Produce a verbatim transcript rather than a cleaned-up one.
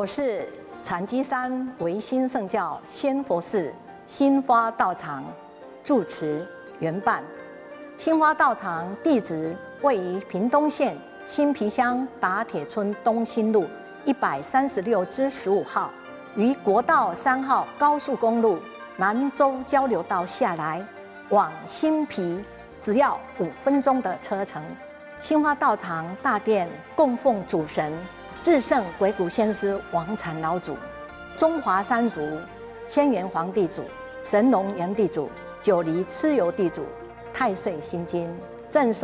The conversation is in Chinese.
我是禅机山唯心圣教仙佛寺新花道场住持圆伴。新花道场地址位于屏东县新皮乡打铁村东兴路一百三十六之十五号，于国道三号高速公路南州交流道下来，往新皮只要五分钟的车程。新花道场大殿供奉主神至圣鬼谷先师王禅老祖、中华三族仙元皇地主、神农炎地主、九黎蚩尤地主、太岁心经、镇守